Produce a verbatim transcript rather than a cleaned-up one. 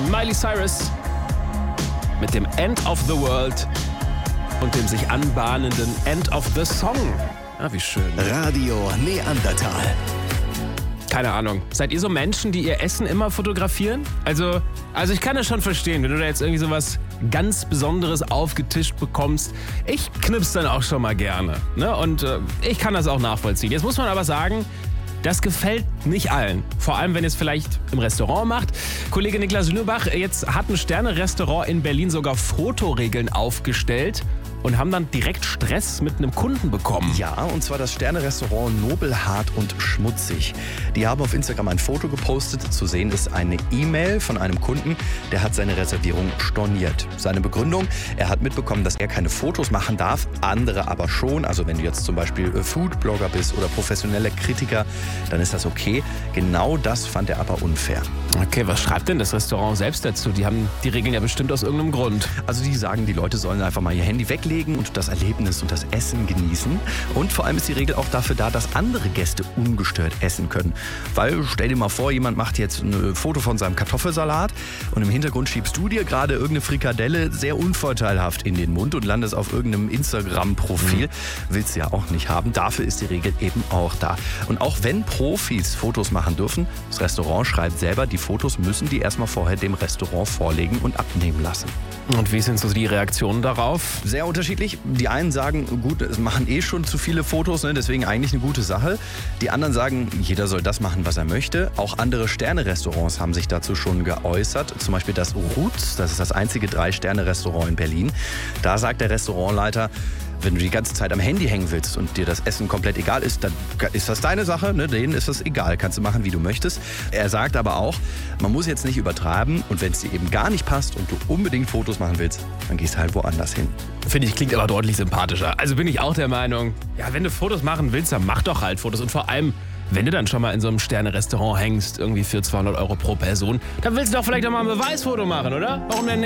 Miley Cyrus mit dem End of the World und dem sich anbahnenden End of the Song. Ah, wie schön. Radio Neandertal. Keine Ahnung. Seid ihr so Menschen, die ihr Essen immer fotografieren? Also, also ich kann das schon verstehen, wenn du da jetzt irgendwie sowas ganz Besonderes aufgetischt bekommst. Ich knips dann auch schon mal gerne. Ne? Und äh, ich kann das auch nachvollziehen. Jetzt muss man aber sagen, das gefällt nicht allen. Vor allem, wenn ihr es vielleicht im Restaurant macht. Kollege Niklas Lübach, jetzt hat ein Sterne-Restaurant in Berlin sogar Fotoregeln aufgestellt und haben dann direkt Stress mit einem Kunden bekommen. Ja, und zwar das Sterne-Restaurant Nobelhart und Schmutzig. Die haben auf Instagram ein Foto gepostet. Zu sehen ist eine E-Mail von einem Kunden, der hat seine Reservierung storniert. Seine Begründung, er hat mitbekommen, dass er keine Fotos machen darf, andere aber schon. Also wenn du jetzt zum Beispiel Foodblogger bist oder professioneller Kritiker, dann ist das okay. Genau das fand er aber unfair. Okay, was schreibt denn das Restaurant selbst dazu? Die haben die Regeln ja bestimmt aus irgendeinem Grund. Also die sagen, die Leute sollen einfach mal ihr Handy weglegen und das Erlebnis und das Essen genießen. Und vor allem ist die Regel auch dafür da, dass andere Gäste ungestört essen können. Weil, stell dir mal vor, jemand macht jetzt ein Foto von seinem Kartoffelsalat und im Hintergrund schiebst du dir gerade irgendeine Frikadelle sehr unvorteilhaft in den Mund und landest auf irgendeinem Instagram-Profil. Mhm. Willst du ja auch nicht haben. Dafür ist die Regel eben auch da. Und auch wenn Profis Fotos machen dürfen, das Restaurant schreibt selber, die Fotos müssen die erstmal vorher dem Restaurant vorlegen und abnehmen lassen. Und wie sind so die Reaktionen darauf? Sehr unterschiedlich. Die einen sagen, gut, es machen eh schon zu viele Fotos, ne, deswegen eigentlich eine gute Sache. Die anderen sagen, jeder soll das machen, was er möchte. Auch andere Sterne-Restaurants haben sich dazu schon geäußert. Zum Beispiel das Roots, das ist das einzige Drei-Sterne-Restaurant in Berlin. Da sagt der Restaurantleiter, wenn du die ganze Zeit am Handy hängen willst und dir das Essen komplett egal ist, dann ist das deine Sache, ne? Denen ist das egal, kannst du machen, wie du möchtest. Er sagt aber auch, man muss jetzt nicht übertreiben und wenn es dir eben gar nicht passt und du unbedingt Fotos machen willst, dann gehst du halt woanders hin. Finde ich, klingt aber deutlich sympathischer. Also bin ich auch der Meinung, ja, wenn du Fotos machen willst, dann mach doch halt Fotos. Und vor allem, wenn du dann schon mal in so einem Sterne-Restaurant hängst, irgendwie für zweihundert Euro pro Person, dann willst du doch vielleicht auch mal ein Beweisfoto machen, oder? Warum denn nicht?